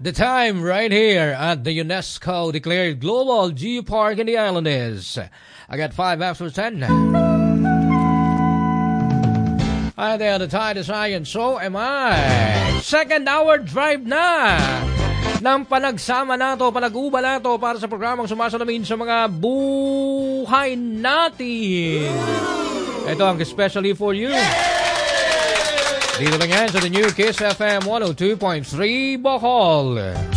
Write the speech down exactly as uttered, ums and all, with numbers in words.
The time right here at the UNESCO declared Global Geopark in the island is I got five after ten. Hi there, the tide is high and so am I. Second hour drive na ng panagsama nato, panag-uba nato para sa programang sumasalamin sa mga buhay natin. Ito ang especially for you. Dito lang yan sa the new Kiss F M one oh two point three Bohol.